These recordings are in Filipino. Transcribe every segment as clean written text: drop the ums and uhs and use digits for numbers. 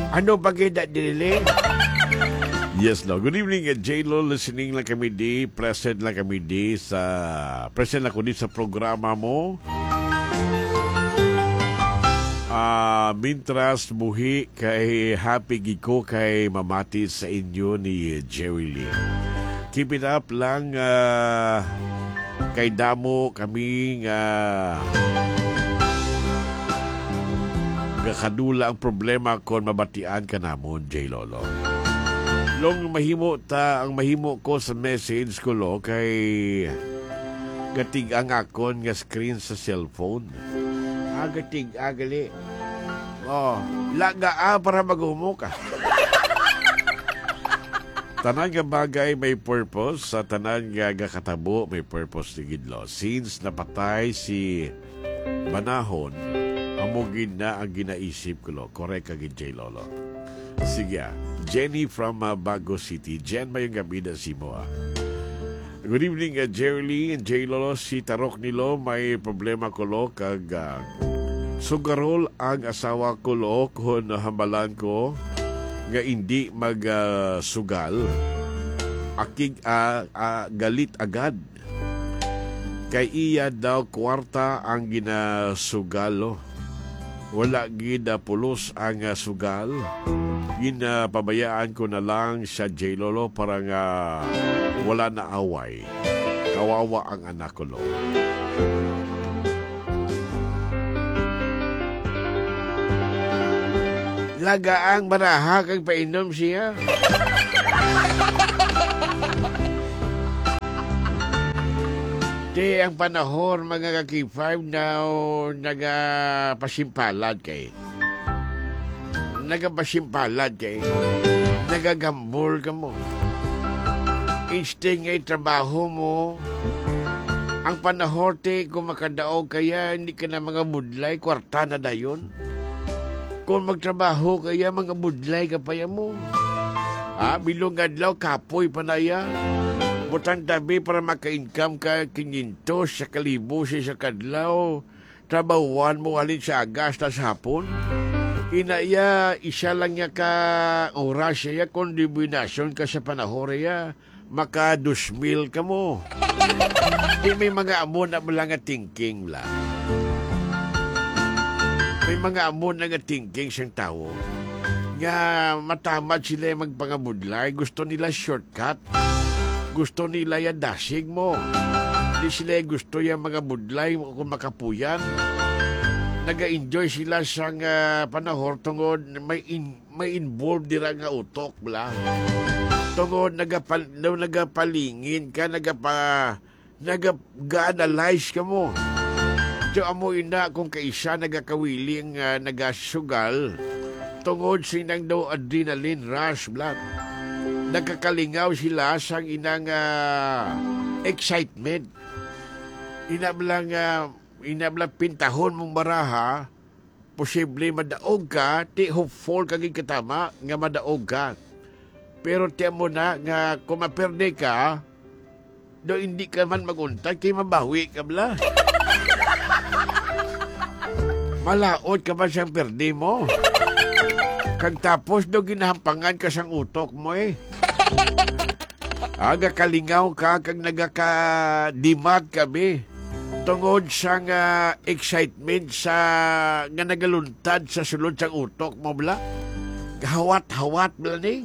Ano bagay dili? Yes, no. Good evening, J-Lo. Listening lang kami di. Present lang kami di sa... Present ako di sa programa mo. Mintras muhi kay happy giko kay mamati sa inyo ni Jerry Lee. Keep it up lang kay damo kami gakadula ang problema kon mabatian ka namon, J. Lolo. Long mahimo ang mahimo ko sa message ko lo kay gatig ang akon nga screen sa cellphone. Gatig agali. Laga para magumo ka. Tanan nga bagay may purpose, sa tanan nga gakatabo may purpose ni Gidlo. Since napatay si Banahon, amugin na ang ginaisip ko lo. Correct kagid, J. Lolo. Sige, Jenny from Bago City. Jen, may gabi na si mo. Good evening, Jerry Lee and J. Lolo. Si Tarok nilo, may problema ko lo kag sugarol ang asawa ko lo kung hambalan ko nga hindi mag-sugal. Akig galit agad. Kay iya daw kwarta ang ginasugal lo. Wala gid pulos ang sugal. Ginapabayaan ko na lang sa J. Lolo para nga wala na away. Kawawa ang anak ko lo. Lagaang baraha kag painom siya. Di ang panahon mga kaki-5 na nagapasimpalad kay. Nagapasimpalad kay. Nagagambol ka mo. Instinct ngay trabaho mo. Ang panahon kung makadaog kaya hindi ka na mga budlay, kwarta na dayon. Kung magtrabaho kaya mga budlay ka pa mo. Bilong adlaw kapoy pa na yan. Butang tabi para maka-income ka 500 sa kalibo sa kadlaw. Trabahuan mo halin sa agas na sa hapon. Inaya, isa lang niya ka oras siya, kondibinasyon ka sa panahon niya, maka 2,000 ka mo. Di may mga amon na lang nga thinking lang. May mga amon na nga thinking siyang tao. Nga matamad sila magpangabudlay, gusto nila shortcut. Gusto nila yan dasig mo. Di sila gusto yan mga budlay kung makapuyan. Naga-enjoy sila sa panahon tungod may involved dira nga utok bla. Tungod nagapalingin ka, nag-analyze ka mo. So amo ina kung kaisa nagakawiling nagasugal tungod sinang daw adrenaline rush bla. Nagkakalingaw sila sa inang excitement. Inablang pintahon mong baraha, posible madaog ka, ti hopeful kaging katama nga madaog ka. Pero tiyan mo na nga kung maperde ka, do hindi ka man maguntag, kay mabawi ka bla. Malaot ka ba siyang perde mo? Kag tapos do ginahampangan ka sang utok mo eh. Aga kalingaw ka kag nagaka-dimat kabi. Tungod sa excitement sa nga nagaluntad sa sulod sang utok mo bla. Hawat-hawat bla ni.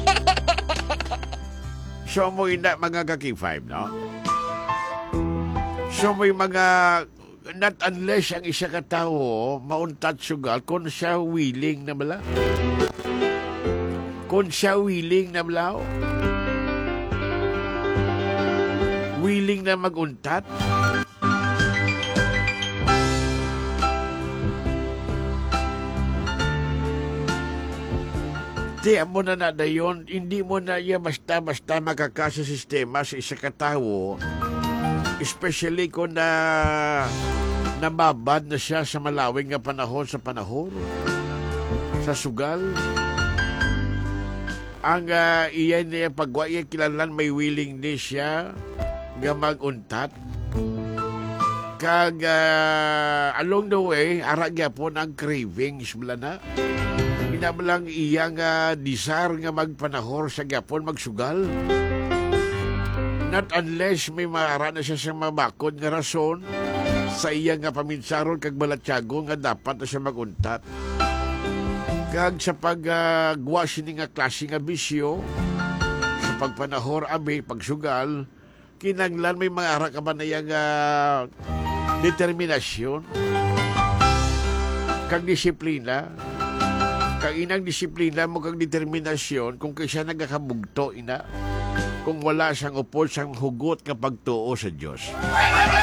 So mo ina mga kaki-5, no? So may mga not unless ang isa ka tao mauntat sugal kung siya willing na bala. Kung siya willing na bala. Willing na maguntat. Di mo na dayon, hindi mo na iya basta-basta makakasa sistema sa isa ka tao. Especially kung nababad na siya sa malawing nga panahon sa sa sugal. Ang iyan niya pagwaya kilalan may willingness siya nga maguntat. Kag along the way, ara gyapon ang cravings bala na. Inabalang iyang desire nga magpanahor sa gyapon magsugal. Not unless may maara na siya sa mabakod nga rason sa iyang nga paminsaron kag balatyago nga dapat na siya maguntat. Kag sa paggawa sini nga klase nga bisyo, sa pagpanahor abi, pagsugal, kinanglan may maara ka ba na iyang determinasyon kag disiplina. Kag inang disiplina mo kag determinasyon kung kay siya nagakabugto ina, kung wala siyang upod siyang hugot kapag tuo sa Diyos.